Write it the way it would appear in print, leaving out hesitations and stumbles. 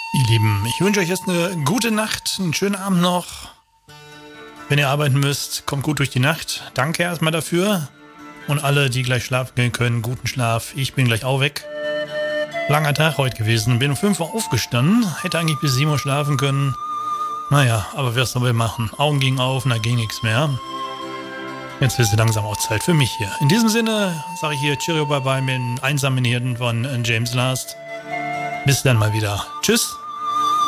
Ihr Lieben, ich wünsche euch jetzt eine gute Nacht, einen schönen Abend noch. Wenn ihr arbeiten müsst, kommt gut durch die Nacht. Danke erstmal dafür. Und alle, die gleich schlafen gehen können, guten Schlaf. Ich bin gleich auch weg. Langer Tag heute gewesen. Bin um 5 Uhr aufgestanden. Hätte eigentlich bis 7 Uhr schlafen können. Naja, aber wer soll wir machen? Augen gingen auf und da ging nichts mehr. Jetzt ist es langsam auch Zeit für mich hier. In diesem Sinne sage ich hier Cheerio, bye bye mit den einsamen Hirten von James Last. Bis dann mal wieder. Tschüss.